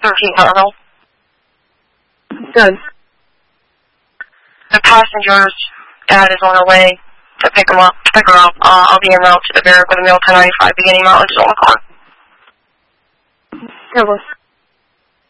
13 Terminal. Good. The passenger's dad is on her way to pick her up. I'll be en route to the barrack with a meal 1095 beginning mileage on the car. Good.